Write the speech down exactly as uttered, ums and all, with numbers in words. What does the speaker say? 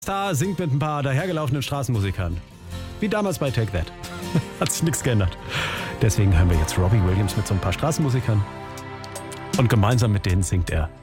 Star singt mit ein paar dahergelaufenen Straßenmusikern. Wie damals bei Take That. Hat sich nichts geändert. Deswegen hören wir jetzt Robbie Williams mit so ein paar Straßenmusikern. Und gemeinsam mit denen singt er